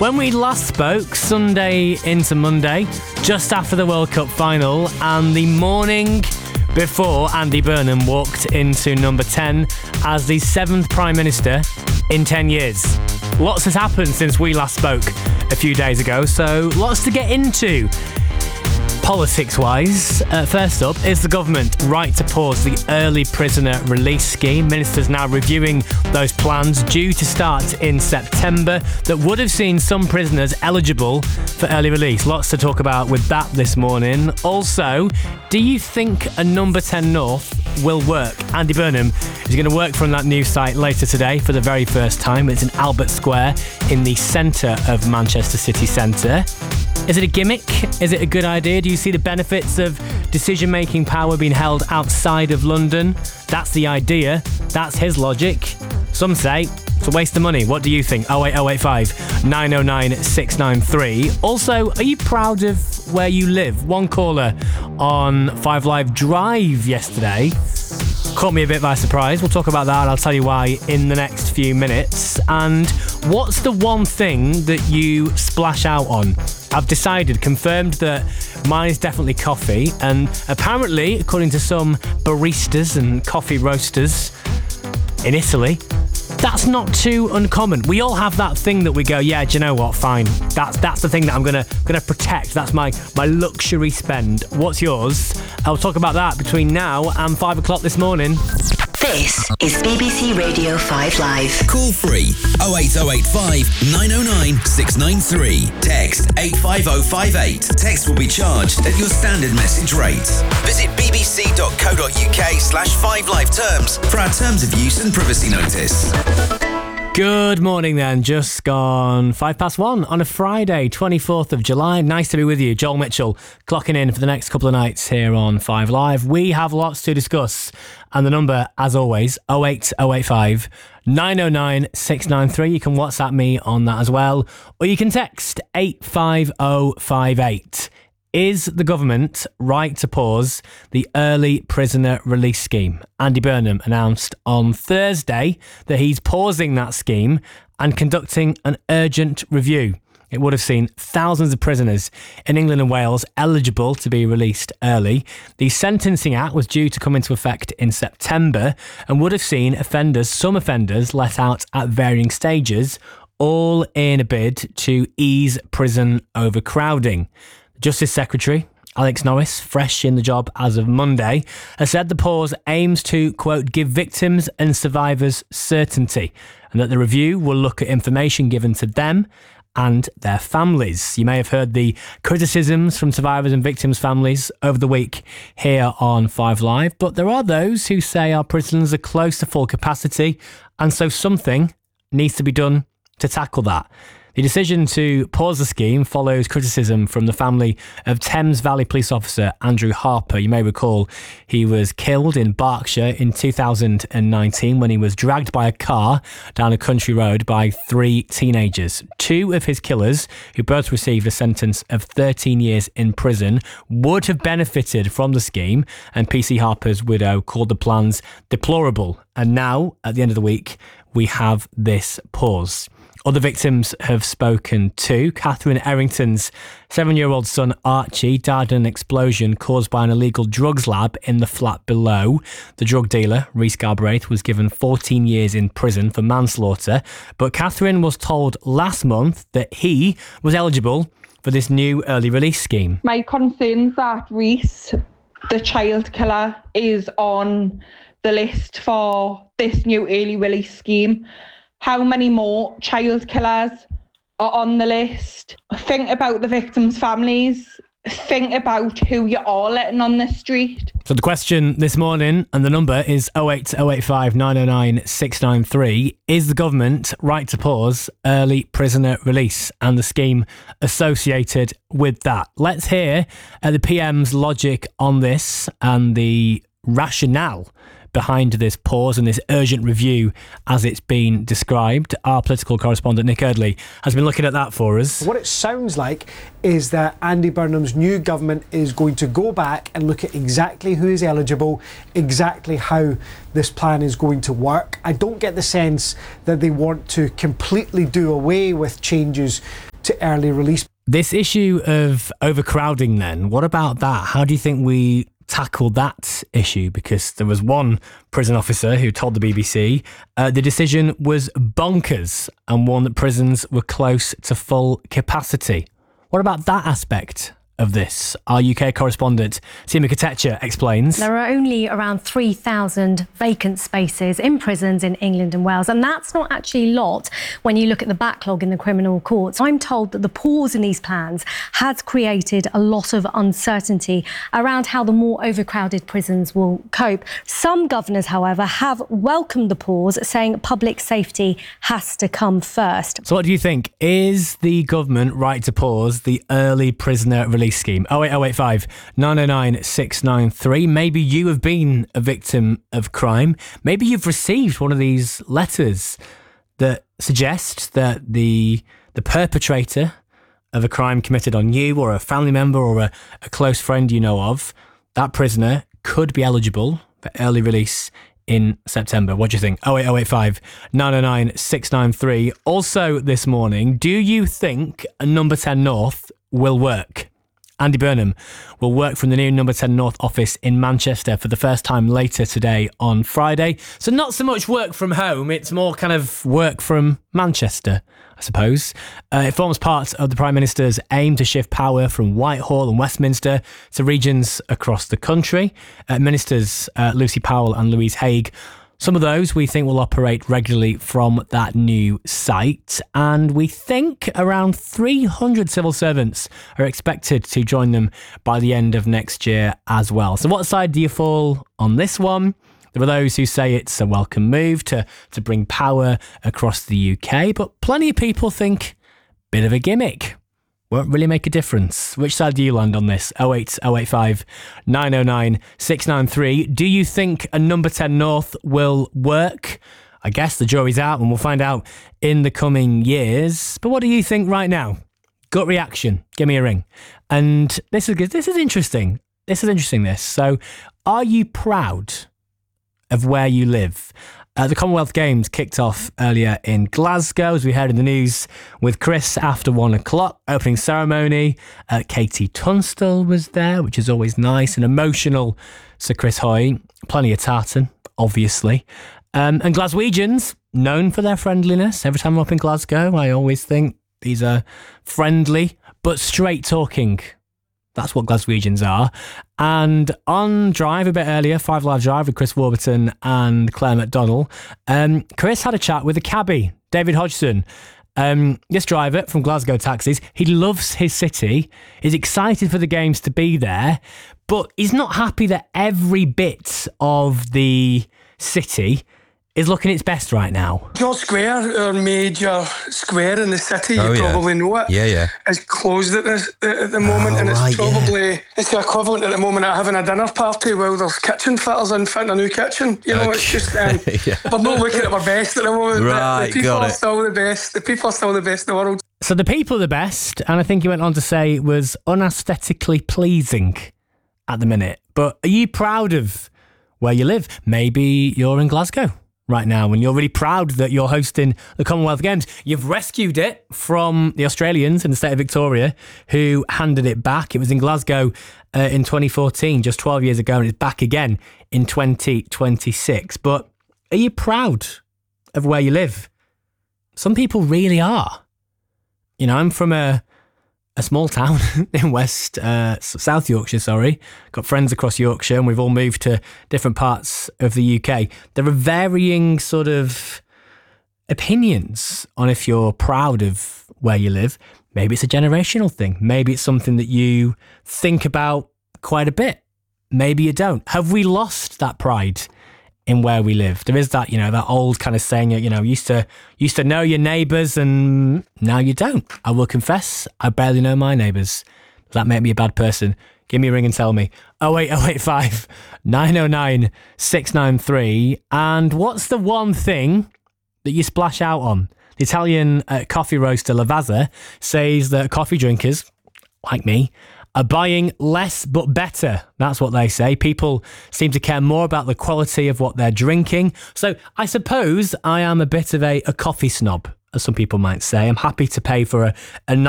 When we last spoke, Sunday into Monday, just after the World Cup final, and the morning before Andy Burnham walked into number 10 as the 7th Prime Minister in 10 years. Lots has happened since we last spoke a few days ago, so lots to get into. Politics-wise, first up, is the government right to pause the early prisoner release scheme? Ministers now reviewing those plans due to start in September that would have seen some prisoners eligible for early release. Lots to talk about with that this morning. Also, do you think a number 10 North will work? Andy Burnham is going to work from that new site later today for the very first time. It's in Albert Square in the centre of Manchester city centre. Is it a gimmick? Is it a good idea? Do you see the benefits of decision-making power being held outside of London? That's the idea. That's his logic. Some say it's a waste of money. What do you think? 08085 909 693. Also, are you proud of where you live? One caller on 5 Live Drive yesterday caught me a bit by surprise. We'll talk about that and I'll tell you why in the next few minutes. And what's the one thing that you splash out on? I've decided, confirmed, that mine is definitely coffee, and apparently, according to some baristas and coffee roasters in Italy, that's not too uncommon. We all have that thing that we go, yeah, do you know what, fine. That's the thing that I'm gonna protect. That's my luxury spend. What's yours? I'll talk about that between now and 5 o'clock this morning. This is BBC Radio 5 Live. Call free 08085 909 693. Text 85058. Text will be charged at your standard message rate. Visit bbc.co.uk/5 live terms for our terms of use and privacy notice. Good morning then, just gone 1:05 on a Friday, 24th of July. Nice to be with you. Joel Mitchell clocking in for the next couple of nights here on 5 Live. We have lots to discuss, and the number, as always, 08085 909 693. You can WhatsApp me on that as well, or you can text 85058. Is the government right to pause the early prisoner release scheme? Andy Burnham announced on Thursday that he's pausing that scheme and conducting an urgent review. It would have seen thousands of prisoners in England and Wales eligible to be released early. The Sentencing Act was due to come into effect in September and would have seen some offenders let out at varying stages, all in a bid to ease prison overcrowding. Justice Secretary Alex Norris, fresh in the job as of Monday, has said the pause aims to, quote, give victims and survivors certainty, and that the review will look at information given to them and their families. You may have heard the criticisms from survivors and victims' families over the week here on 5 Live, but there are those who say our prisons are close to full capacity, and so something needs to be done to tackle that. The decision to pause the scheme follows criticism from the family of Thames Valley police officer Andrew Harper. You may recall he was killed in Berkshire in 2019 when he was dragged by a car down a country road by 3 teenagers. 2 of his killers, who both received a sentence of 13 years in prison, would have benefited from the scheme, and PC Harper's widow called the plans deplorable. And now, at the end of the week, we have this pause. Other victims have spoken too. Catherine Errington's 7-year-old son Archie died in an explosion caused by an illegal drugs lab in the flat below. The drug dealer, Rhys Galbraith, was given 14 years in prison for manslaughter, but Catherine was told last month that he was eligible for this new early release scheme. My concern's that Rhys, the child killer, is on the list for this new early release scheme. How many more child killers are on the list? Think about the victims' families. Think about who you are letting on the street. So the question this morning, and the number is 08085 909 693, is the government right to pause early prisoner release and the scheme associated with that? Let's hear the PM's logic on this and the rationale behind this pause and this urgent review as it's been described. Our political correspondent Nick Eardley has been looking at that for us. What it sounds like is that Andy Burnham's new government is going to go back and look at exactly who is eligible, exactly how this plan is going to work. I don't get the sense that they want to completely do away with changes to early release. This issue of overcrowding then, what about that? How do you think we tackle that issue? Because there was one prison officer who told the BBC the decision was bonkers and warned that prisons were close to full capacity. What about that aspect of this? Our UK correspondent, Seema Katecha, explains. There are only around 3,000 vacant spaces in prisons in England and Wales, and that's not actually a lot when you look at the backlog in the criminal courts. I'm told that the pause in these plans has created a lot of uncertainty around how the more overcrowded prisons will cope. Some governors, however, have welcomed the pause, saying public safety has to come first. So what do you think? Is the government right to pause the early prisoner release scheme? 08085 909 693. Maybe you have been a victim of crime. Maybe you've received one of these letters that suggest that the perpetrator of a crime committed on you or a family member or a close friend you know of, that prisoner could be eligible for early release in September. What do you think? 08085 909 693. Also this morning, do you think a Number 10 North will work? Andy Burnham will work from the new Number 10 North office in Manchester for the first time later today on Friday. So not so much work from home, it's more kind of work from Manchester, I suppose. It forms part of the Prime Minister's aim to shift power from Whitehall and Westminster to regions across the country. Ministers Lucy Powell and Louise Haigh, some of those we think will operate regularly from that new site, and we think around 300 civil servants are expected to join them by the end of next year as well. So what side do you fall on this one? There are those who say it's a welcome move to bring power across the UK, but plenty of people think bit of a gimmick. Won't really make a difference. Which side do you land on this? 08085 909 693. Do you think a Number 10 North will work? I guess the jury's out and we'll find out in the coming years. But what do you think right now? Gut reaction. Give me a ring. And this is interesting. This is interesting, this. So, are you proud of where you live? The Commonwealth Games kicked off earlier in Glasgow, as we heard in the news, with Chris after 1 o'clock, opening ceremony. Katie Tunstall was there, which is always nice and emotional. Sir Chris Hoy, plenty of tartan, obviously. And Glaswegians, known for their friendliness. Every time I'm up in Glasgow, I always think these are friendly, but straight talking. That's what Glaswegians are. And on Drive a bit earlier, 5 Live Drive with Chris Warburton and Claire McDonnell, Chris had a chat with a cabbie, David Hodgson. This driver from Glasgow Taxis, he loves his city, is excited for the games to be there, but he's not happy that every bit of the city is looking its best right now. George Square, our major square in the city, you probably know it. Yeah. Is closed at the moment, and it's probably it's the equivalent at the moment of having a dinner party while there's kitchen fitters in fitting a new kitchen. You know, it's just we're not looking at our best at the moment. Right, the people are still the best. The people are still the best in the world. So the people are the best, and I think he went on to say it was unaesthetically pleasing at the minute. But are you proud of where you live? Maybe you're in Glasgow right now and you're really proud that you're hosting the Commonwealth Games. You've rescued it from the Australians in the state of Victoria who handed it back. It was in Glasgow in 2014, just 12 years ago, and it's back again in 2026. But are you proud of where you live? Some people really are. You know, I'm from a small town in South Yorkshire, Got friends across Yorkshire and we've all moved to different parts of the UK. There are varying sort of opinions on if you're proud of where you live. Maybe it's a generational thing. Maybe it's something that you think about quite a bit. Maybe you don't. Have we lost that pride in where we live? There is that, that old kind of saying, used to know your neighbours and now you don't. I will confess, I barely know my neighbours. Does that make me a bad person? Give me a ring and tell me. 08085 909 693. And what's the one thing that you splash out on? The Italian coffee roaster Lavazza says that coffee drinkers, like me, are buying less but better. That's what they say. People seem to care more about the quality of what they're drinking. So I suppose I am a bit of a coffee snob, as some people might say. I'm happy to pay for a